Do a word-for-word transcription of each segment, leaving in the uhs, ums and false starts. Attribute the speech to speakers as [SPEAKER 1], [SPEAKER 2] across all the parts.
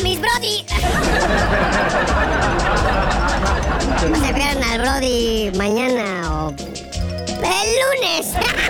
[SPEAKER 1] mis Brody. No se pierdan al Brody mañana o el lunes.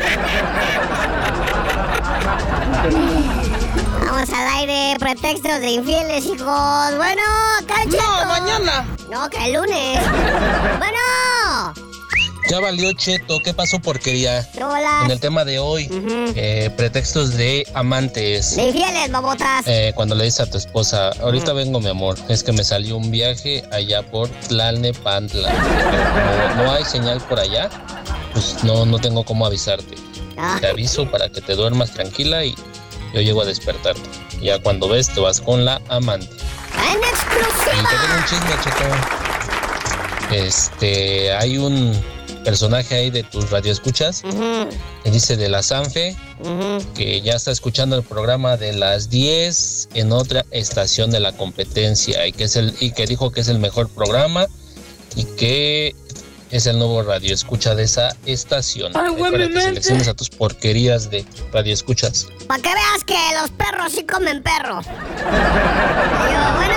[SPEAKER 1] Vamos al aire, pretextos de infieles, hijos. Bueno, Calcheto.
[SPEAKER 2] No, mañana.
[SPEAKER 1] No, que el lunes. Bueno.
[SPEAKER 3] Ya valió, Cheto. ¿Qué pasó, porquería?
[SPEAKER 1] Hola.
[SPEAKER 3] En el tema de hoy, uh-huh. eh, pretextos de amantes.
[SPEAKER 1] De infieles, babotas.
[SPEAKER 3] Eh, cuando le dices a tu esposa, ahorita uh-huh. vengo, mi amor, es que me salió un viaje allá por Tlalnepantla. Pero como no hay señal por allá, pues no, no tengo cómo avisarte. Ah. Te aviso para que te duermas tranquila y yo llego a despertarte. Ya cuando ves, te vas con la amante.
[SPEAKER 1] ¡En exclusiva!
[SPEAKER 3] Y te tengo un chisme, Cheto. Este, hay un personaje ahí de tus radioescuchas uh-huh. que dice de la Sanfe uh-huh. que ya está escuchando el programa de las diez en otra estación de la competencia y que es el y que dijo que es el mejor programa y que es el nuevo radioescucha de esa estación.
[SPEAKER 1] Ay,
[SPEAKER 3] para que selecciones a tus porquerías de radioescuchas.
[SPEAKER 1] Para que veas que los perros sí comen perro. Yo, bueno.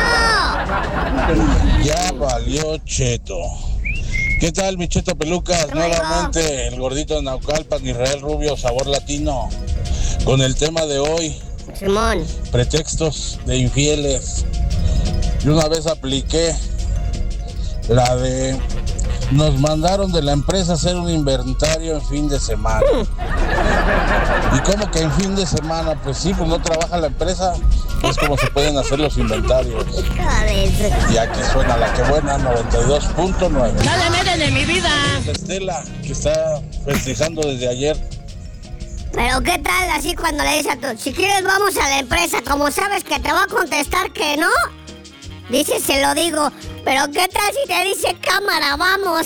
[SPEAKER 4] Ya valió, Cheto. ¿Qué tal, mi Cheto Pelucas? Nuevamente el gordito de Naucalpan, Israel Rubio, sabor latino. Con el tema de hoy.
[SPEAKER 1] Simón.
[SPEAKER 4] Pretextos de infieles. Yo una vez apliqué la de... Nos mandaron de la empresa a hacer un inventario en fin de semana. ¿Y cómo que en fin de semana? Pues sí, pues no trabaja la empresa. Es como se pueden hacer los inventarios. Y aquí suena la que buena, noventa y dos punto nueve.
[SPEAKER 1] ¡Dale, métele mi vida!
[SPEAKER 4] Estela, que está festejando desde ayer.
[SPEAKER 1] Pero ¿qué tal así cuando le dices a tu... Si quieres vamos a la empresa, como sabes que te va a contestar que no? Dice, se lo digo. Pero ¿qué tal si te dice cámara, vamos?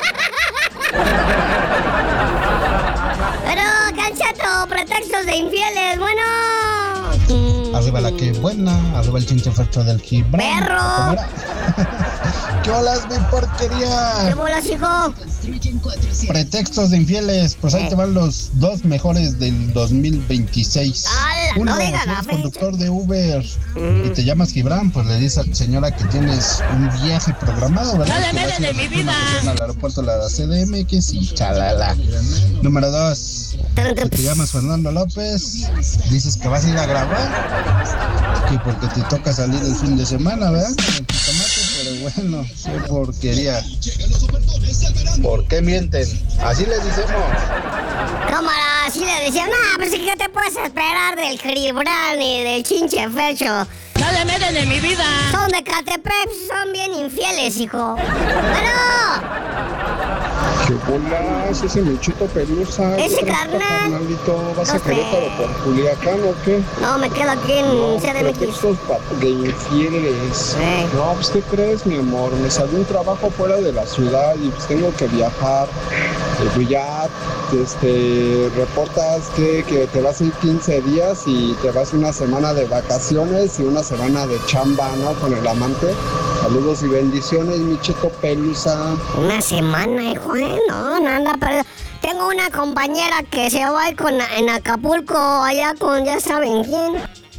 [SPEAKER 1] Pero, Calcheto, pretextos de infieles, bueno.
[SPEAKER 5] Arriba la que buena, arriba el chinche fecho del Gibran.
[SPEAKER 1] ¡Perro!
[SPEAKER 5] ¿Qué bolas, mi porquería?
[SPEAKER 1] ¿Qué bolas, hijo?
[SPEAKER 5] Pretextos de infieles, pues ahí eh. te van los dos mejores del dos mil veintiséis.
[SPEAKER 1] ¡Hala!
[SPEAKER 5] Uno,
[SPEAKER 1] No
[SPEAKER 5] si
[SPEAKER 1] digas la
[SPEAKER 5] eres
[SPEAKER 1] fecha.
[SPEAKER 5] conductor de Uber mm. y te llamas Gibran, pues le dices a tu señora que tienes un viaje programado, ¿verdad?
[SPEAKER 1] ¡Dale, métele de mi vida!
[SPEAKER 5] Al aeropuerto de la C D M X y chalala. Número dos, si te llamas Fernando López, dices que vas a ir a grabar, que porque te toca salir el fin de semana, ¿verdad? Con el jitomate, pero bueno, qué porquería. ¿Por qué mienten? Así les decimos.
[SPEAKER 1] Cámara, así le decían, no, pues ¿qué te puedes esperar del Gibran y del chinche fecho? ¡Dale, métele mi vida! Son de Catepec, son bien infieles, hijo. ¡Bueno!
[SPEAKER 6] ¿Qué bolas? Ese Michito Pelusa.
[SPEAKER 1] Ese carnal.
[SPEAKER 6] Carnalito, ¿vas
[SPEAKER 1] no
[SPEAKER 6] a Querétaro por Culiacán o qué?
[SPEAKER 1] No, me quedo aquí en
[SPEAKER 6] no,
[SPEAKER 1] C D M X.
[SPEAKER 6] Pretextos de infieles. Sí. No, pues ¿qué crees, mi amor? Me salió un trabajo fuera de la ciudad y pues tengo que viajar. Y pues ya, este, reportas que, que te vas en quince días y te vas una semana de vacaciones y una semana de chamba, ¿no? Con el amante. Saludos y bendiciones, mi Cheto Pelusa.
[SPEAKER 1] Una semana, hijo, ¿eh? No, nada, pero tengo una compañera que se va con, en Acapulco, allá con ya saben quién.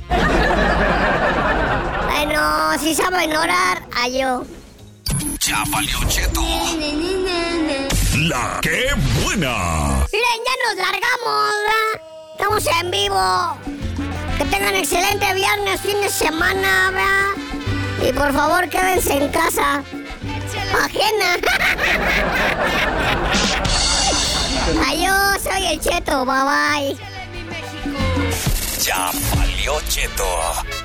[SPEAKER 1] Bueno, si saben orar, a yo.
[SPEAKER 7] Ya valió, Cheto. La que buena.
[SPEAKER 1] Miren, ya nos largamos, ¿verdad? Estamos en vivo. Que tengan excelente viernes, fin de semana, ¿verdad? Y por favor, quédense en casa. Ajena. Adiós, soy el Cheto, bye bye.
[SPEAKER 7] Ya valió, Cheto.